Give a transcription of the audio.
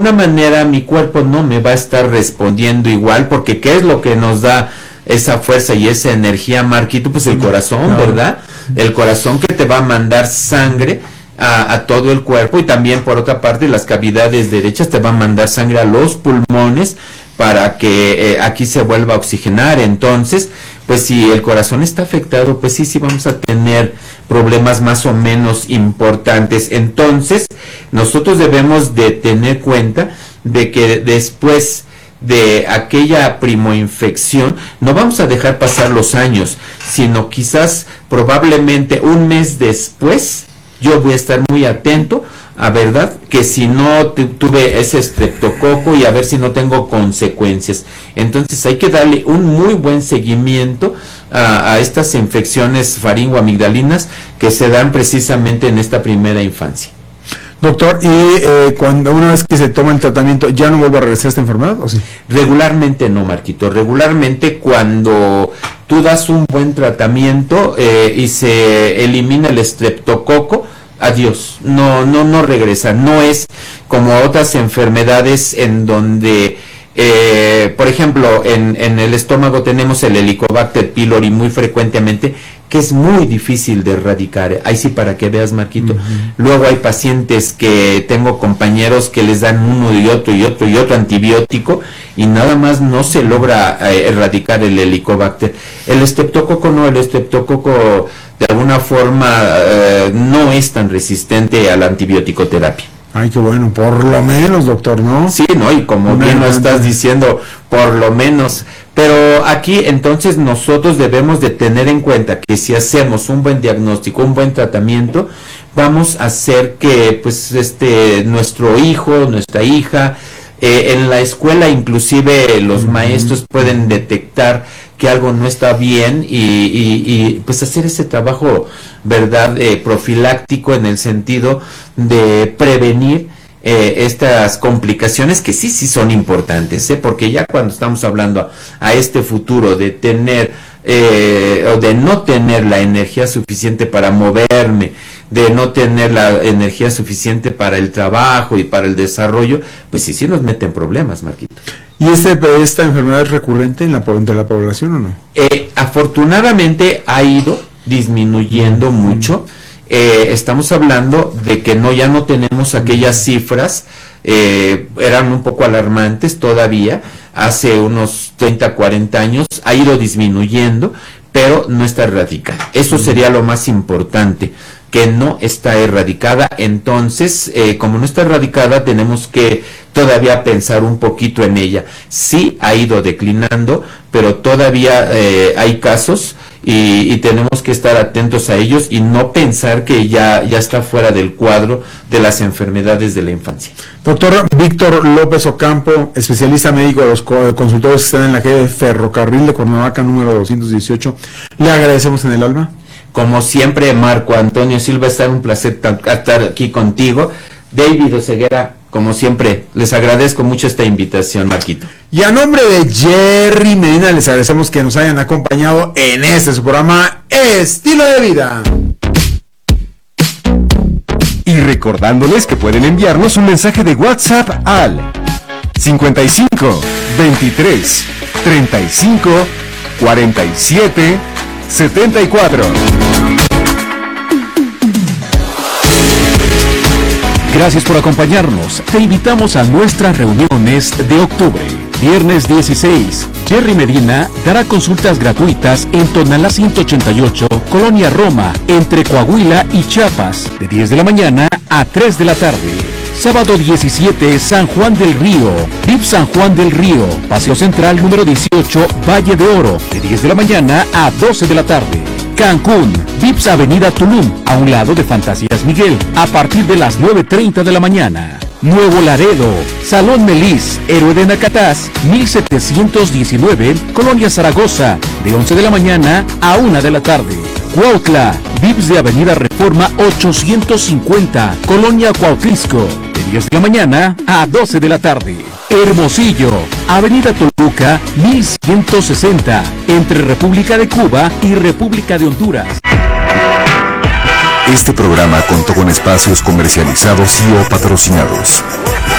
alguna manera mi cuerpo no me va a estar respondiendo igual, porque ¿qué es lo que nos da esa fuerza y esa energía, Marquito? Pues el corazón, ¿verdad? El corazón que te va a mandar sangre a todo el cuerpo, y también por otra parte las cavidades derechas te van a mandar sangre a los pulmones para que aquí se vuelva a oxigenar. Entonces, pues si el corazón está afectado, pues sí vamos a tener problemas más o menos importantes. Entonces, nosotros debemos de tener cuenta de que después de aquella primoinfección no vamos a dejar pasar los años, sino quizás probablemente un mes después yo voy a estar muy atento a verdad que si no tuve ese estreptococo, y a ver si no tengo consecuencias. Entonces hay que darle un muy buen seguimiento a estas infecciones faringoamigdalinas que se dan precisamente en esta primera infancia. Doctor, ¿y cuando una vez que se toma el tratamiento ya no vuelve a regresar esta enfermedad, o sí? Regularmente no, Marquito. Regularmente cuando tú das un buen tratamiento y se elimina el estreptococo, adiós, no regresa. No es como otras enfermedades en donde, por ejemplo, en el estómago tenemos el Helicobacter pylori muy frecuentemente, que es muy difícil de erradicar. Ahí sí, para que veas, Marquito. Luego hay pacientes que tengo compañeros que les dan uno y otro antibiótico y nada más no se logra erradicar el Helicobacter. El estreptococo no, el estreptococo de alguna forma no es tan resistente a la antibioticoterapia. Ay, qué bueno, por lo menos, doctor, ¿no? Sí, ¿no? Y como bien lo estás diciendo, por lo menos. Pero aquí entonces nosotros debemos de tener en cuenta que si hacemos un buen diagnóstico, un buen tratamiento, vamos a hacer que pues nuestro hijo, nuestra hija, en la escuela inclusive los maestros pueden detectar que algo no está bien y pues hacer ese trabajo, ¿verdad? Profiláctico, en el sentido de prevenir estas complicaciones que sí son importantes, porque ya cuando estamos hablando a este futuro de tener o de no tener la energía suficiente para moverme, de no tener la energía suficiente para el trabajo y para el desarrollo, pues sí nos meten problemas, Marquito. ¿Y esta enfermedad es recurrente entre la población o no? Afortunadamente ha ido disminuyendo mucho. Estamos hablando de que ya no tenemos aquellas cifras, eran un poco alarmantes todavía, hace unos 30, 40 años, ha ido disminuyendo, pero no está erradicada. Eso sería lo más importante, que no está erradicada. Entonces, como no está erradicada, tenemos que todavía pensar un poquito en ella. Sí ha ido declinando, pero todavía hay casos y tenemos que estar atentos a ellos y no pensar que ya está fuera del cuadro de las enfermedades de la infancia. Doctor Víctor López Ocampo, especialista médico de los consultores que están en la calle de Ferrocarril de Cuernavaca, número 218, le agradecemos en el alma. Como siempre, Marco Antonio Silva, es un placer estar aquí contigo. David Oseguera, como siempre, les agradezco mucho esta invitación, Marquito. Y a nombre de Jerry Medina, les agradecemos que nos hayan acompañado en su programa Estilo de Vida. Y recordándoles que pueden enviarnos un mensaje de WhatsApp al 55 23 35 47 74. Gracias por acompañarnos. Te invitamos a nuestras reuniones de octubre. Viernes 16, Jerry Medina dará consultas gratuitas en Tonalá 188, Colonia Roma, entre Coahuila y Chiapas, de 10 de la mañana a 3 de la tarde. Sábado 17, San Juan del Río, VIP San Juan del Río, Paseo Central número 18, Valle de Oro, de 10 de la mañana a 12 de la tarde. Cancún, VIPS Avenida Tulum, a un lado de Fantasías Miguel, a partir de las 9:30 de la mañana. Nuevo Laredo, Salón Melis, Héroe de Nacatás, 1719, Colonia Zaragoza, de 11 de la mañana a 1 de la tarde. Cuautla, VIPS de Avenida Reforma 850, Colonia Cuautlisco, de 10 de la mañana a 12 de la tarde. Hermosillo, Avenida Toluca 1160, entre República de Cuba y República de Honduras. Este programa contó con espacios comercializados y o patrocinados.